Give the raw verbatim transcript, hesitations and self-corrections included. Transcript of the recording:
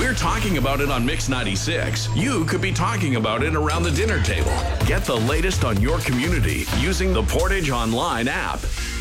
we're talking about it on Mix ninety-six, you could be talking about it around the dinner table. Get the latest on your community using the Portage Online app.